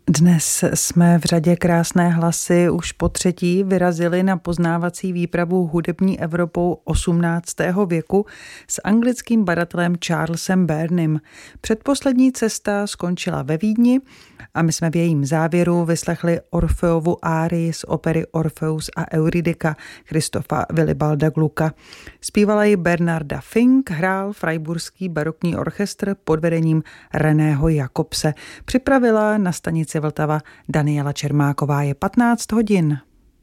Dnes jsme v řadě Krásné hlasy už po třetí vyrazili na poznávací výpravu hudební Evropou 18. věku s anglickým badatelem Charlesem Burnem. Předposlední cesta skončila ve Vídni a my jsme v jejím závěru vyslechli Orfeovu árii z opery Orfeus a Eurydika Christopha Willibalda Glucka. Zpívala ji Bernarda Fink, hrál Freiburský barokní orchestr pod vedením Reného Jakobse. Připravila na stanici Vltava Daniela Čermáková. Je 15 hodin.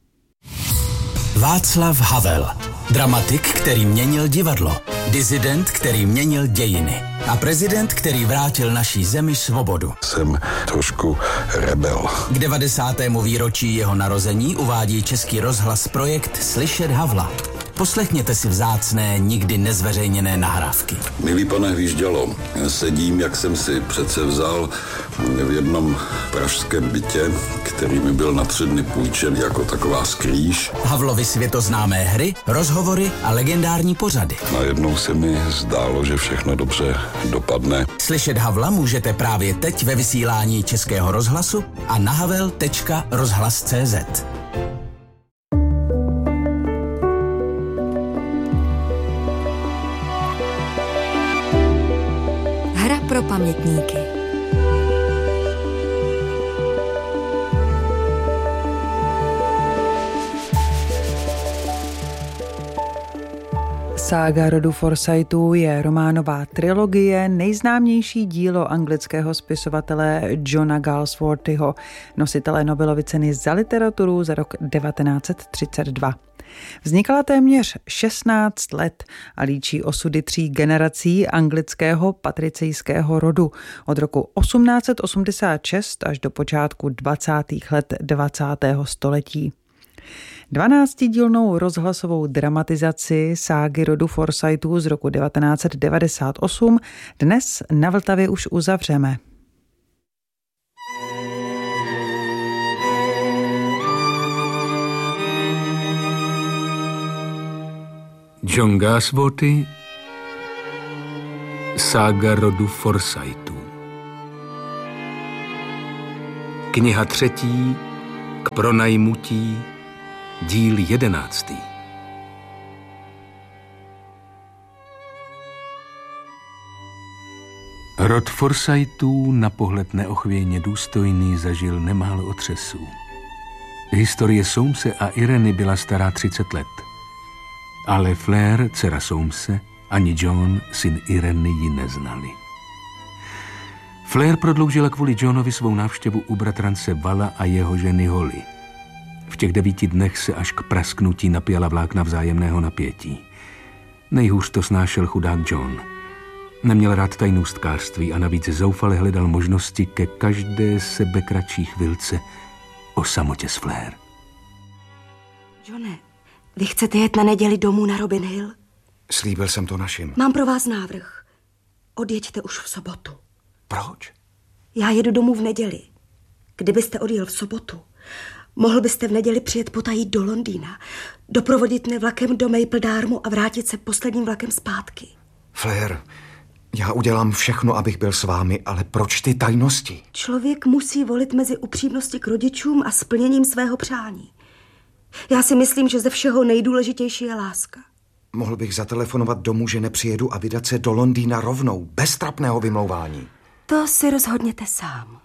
Václav Havel, dramatik, který měnil divadlo, disident, který měnil dějiny a prezident, který vrátil naší zemi svobodu. Jsem trošku rebel. K 90. výročí jeho narození uvádí Český rozhlas projekt Slyšet Havla. Poslechněte si vzácné, nikdy nezveřejněné nahrávky. Milý pane Hvíždělo, sedím, jak jsem si přece vzal v jednom pražském bytě, který mi byl na 3 dny půjčen jako taková skrýž. Havlovy světoznámé hry, rozhovory a legendární pořady. Najednou se mi zdálo, že všechno dobře dopadne. Slyšet Havla můžete právě teď ve vysílání Českého rozhlasu a na havel.rozhlas.cz. Hra pro pamětníky. Sága rodu Forsythů je románová trilogie, nejznámější dílo anglického spisovatele Johna Galsworthyho, nositele Nobelovy ceny za literaturu za rok 1932. Vznikala téměř 16 let a líčí osudy 3 generací anglického patricejského rodu od roku 1886 až do počátku 20. let 20. století. 12dílnou rozhlasovou dramatizaci ságy rodu Forsythů z roku 1998 dnes na Vltavě už uzavřeme. John Galsworthy, sága rodu Forsythů. Kniha 3. K pronajmutí, díl 11. Rod Forsythů, na pohled neochvějně důstojný, zažil nemálo otřesů. Historie Soamese a Ireny byla stará 30 let. Ale Flair, dcera Soamese, ani John, syn Ireny, ji neznali. Flair prodloužila kvůli Johnovi svou návštěvu u bratrance Vala a jeho ženy Holly. V těch 9 dnech se až k prasknutí napěla vlákna vzájemného napětí. Nejhůř to snášel chudák John. Neměl rád tajnůstkářství a navíc zoufale hledal možnosti ke každé sebekratší chvilce o samotě s Flair. Johne, vy chcete jet na neděli domů na Robin Hill? Slíbil jsem to našim. Mám pro vás návrh. Odjeďte už v sobotu. Proč? Já jedu domů v neděli. Kdybyste odjel v sobotu, mohl byste v neděli přijet potají do Londýna, doprovodit mě vlakem do Maple Darmu a vrátit se posledním vlakem zpátky. Flair, já udělám všechno, abych byl s vámi, ale proč ty tajnosti? Člověk musí volit mezi upřímností k rodičům a splněním svého přání. Já si myslím, že ze všeho nejdůležitější je láska. Mohl bych zatelefonovat domů, že nepřijedu a vydat se do Londýna rovnou, bez trapného vymlouvání. To si rozhodněte sám.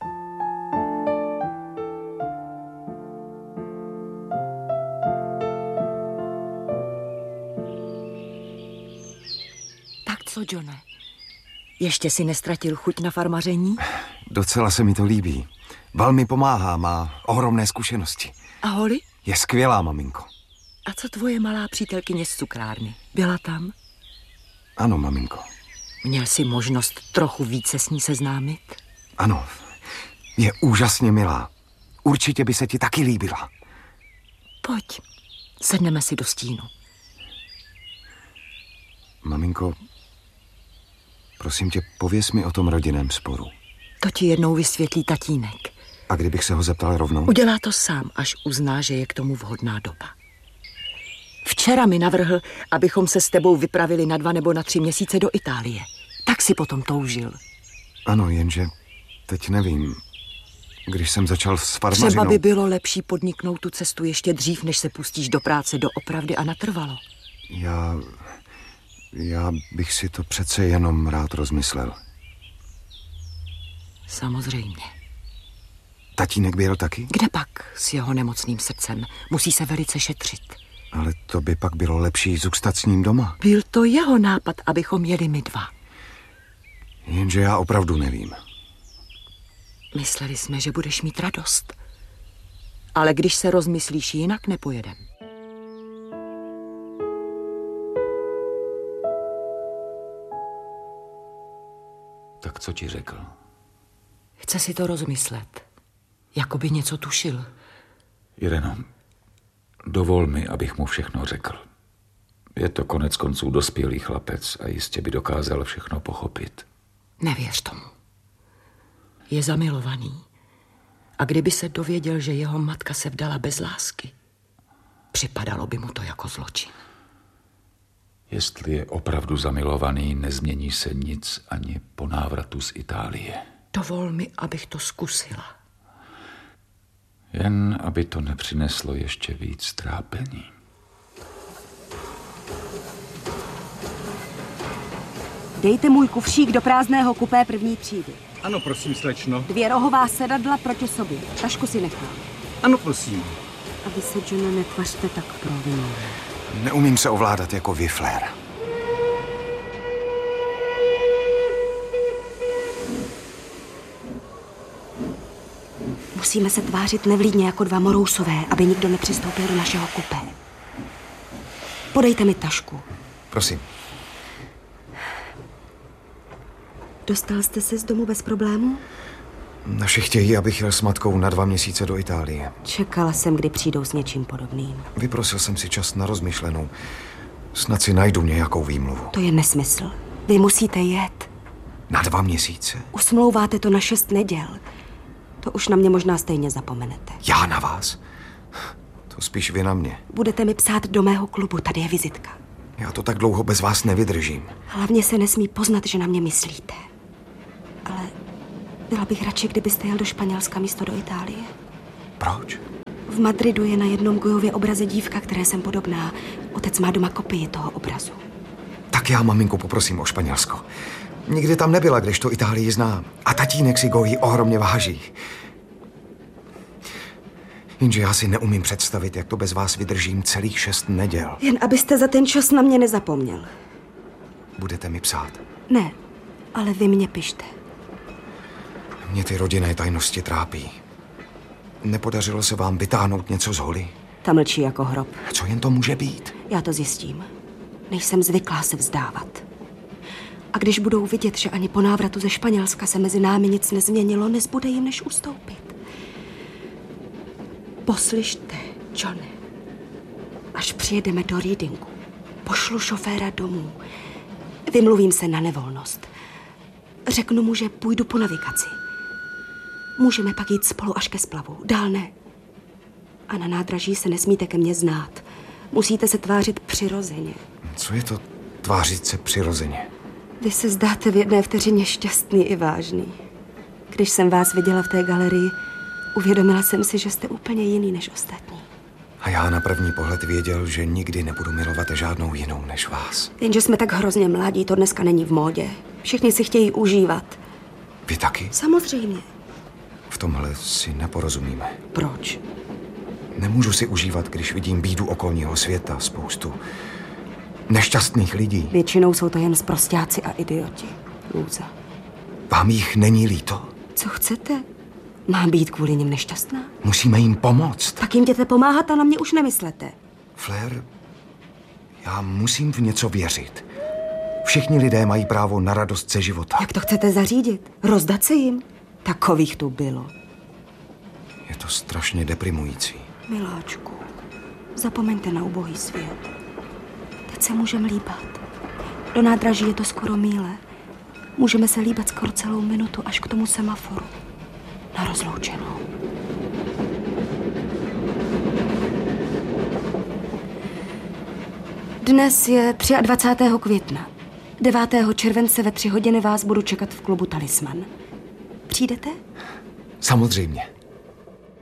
Tak co, Johne? Ještě si nestratil chuť na farmaření? Docela se mi to líbí. Val mi pomáhá, má ohromné zkušenosti. A Holly? Je skvělá, maminko. A co tvoje malá přítelkyně z cukrárny? Byla tam? Ano, maminko. Měl jsi možnost trochu více s ní seznámit? Ano, je úžasně milá. Určitě by se ti taky líbila. Pojď, sedneme si do stínu. Maminko, prosím tě, pověz mi o tom rodinném sporu. To ti jednou vysvětlí tatínek. A kdybych se ho zeptal rovnou? Udělá to sám, až uzná, že je k tomu vhodná doba. Včera mi navrhl, abychom se s tebou vypravili na 2 nebo na 3 měsíce do Itálie. Tak si potom toužil. Ano, jenže teď nevím. když jsem začal s farmařinou. Třeba by bylo lepší podniknout tu cestu ještě dřív, než se pustíš do práce doopravdy a natrvalo. Já bych si to přece jenom rád rozmyslel. Samozřejmě. Tatínek byl taky? Kde pak s jeho nemocným srdcem? Musí se velice šetřit. Ale to by pak bylo lepší zůstat s ním doma. Byl to jeho nápad, abychom jeli my dva. Jenže já opravdu nevím. Mysleli jsme, že budeš mít radost. Ale když se rozmyslíš jinak, nepojedem. Tak co ti řekl? Chce si to rozmyslet. Jakoby něco tušil. Ireno, dovol mi, abych mu všechno řekl. Je to konec konců dospělý chlapec a jistě by dokázal všechno pochopit. Nevěř tomu. Je zamilovaný. A kdyby se dověděl, že jeho matka se vdala bez lásky, připadalo by mu to jako zločin. Jestli je opravdu zamilovaný, nezmění se nic ani po návratu z Itálie. Dovol mi, abych to zkusila. Jen aby to nepřineslo ještě víc trápení. Dejte můj kufřík do prázdného kupé první třídy. Ano, prosím, slečno. 2 rohová sedadla proti sobě. Tašku si nechám. Ano, prosím. A vy se, Johne, netvařte tak provinile. Neumím se ovládat jako vy, Flair. Musíme se tvářit nevlídně jako 2 Morousové, aby nikdo nepřistoupil do našeho kupé. Podejte mi tašku. Prosím. Dostal jste se z domu bez problému? Naši chtějí, abych jel s matkou na 2 měsíce do Itálie. Čekala jsem, kdy přijdou s něčím podobným. Vyprosil jsem si čas na rozmyšlenou. Snad si najdu nějakou výmluvu. To je nesmysl. Vy musíte jet. Na 2 měsíce? Usmlouváte to na 6 neděl. To už na mě možná stejně zapomenete. Já na vás? To spíš vy na mě. Budete mi psát do mého klubu, tady je vizitka. Já to tak dlouho bez vás nevydržím. Hlavně se nesmí poznat, že na mě myslíte. Ale byla bych radši, kdybyste jel do Španělska místo do Itálie. Proč? V Madridu je na jednom Goyově obraze dívka, které jsem podobná. Otec má doma kopii toho obrazu. Tak já maminku poprosím o Španělsko. Nikdy tam nebyla, když to Itálii zná. A tatínek si Goyi ohromně váží. Jenže já si neumím představit, jak to bez vás vydržím celých 6 neděl. Jen abyste za ten čas na mě nezapomněl. Budete mi psát? Ne, ale vy mě pište. Mě ty rodinné tajnosti trápí. Nepodařilo se vám vytáhnout něco z holy? Ta mlčí jako hrob. Co jen to může být? Já to zjistím. Nejsem zvyklá se vzdávat. A když budou vidět, že ani po návratu ze Španělska se mezi námi nic nezměnilo, nezbude jim než ustoupit. Poslyšte, Johne. Až přijedeme do Readingu, pošlu šoféra domů. Vymluvím se na nevolnost. Řeknu mu, že půjdu po navigaci. Můžeme pak jít spolu až ke splavu. Dál ne. A na nádraží se nesmíte ke mně znát. Musíte se tvářit přirozeně. Co je to tvářit se přirozeně? Vy se zdáte v jedné vteřině šťastný i vážný. Když jsem vás viděla v té galerii, uvědomila jsem si, že jste úplně jiný než ostatní. A já na první pohled věděl, že nikdy nebudu milovat žádnou jinou než vás. Jenže jsme tak hrozně mladí, to dneska není v módě. Všichni si chtějí užívat. Vy taky? Samozřejmě. V tomhle si neporozumíme. Proč? Nemůžu si užívat, když vidím bídu okolního světa, spoustu nešťastných lidí. Většinou jsou to jen sprosťáci a idioti. Lůza. Vám jich není líto? Co chcete? Mám být kvůli nim nešťastná? Musíme jim pomoct. Tak jim jděte pomáhat a na mě už nemyslete. Flair, já musím v něco věřit. Všichni lidé mají právo na radost ze života. Jak to chcete zařídit? Rozdat se jim? Takových tu bylo. Je to strašně deprimující. Miláčku, zapomeňte na ubohý svět. Teď se můžeme líbat. Do nádraží je to skoro míle. Můžeme se líbat skoro celou minutu až k tomu semaforu. Na rozloučenou. Dnes je 23. května. 9. července ve 3 hodiny vás budu čekat v klubu Talisman. Přijdete? Samozřejmě.